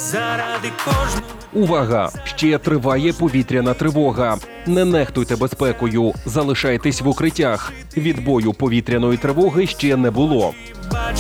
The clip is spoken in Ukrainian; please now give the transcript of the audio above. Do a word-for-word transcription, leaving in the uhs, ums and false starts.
заради кожного. Увага! Ще триває повітряна тривога. Не нехтуйте безпекою, залишайтесь в укриттях. Відбою повітряної тривоги ще не було. Бач,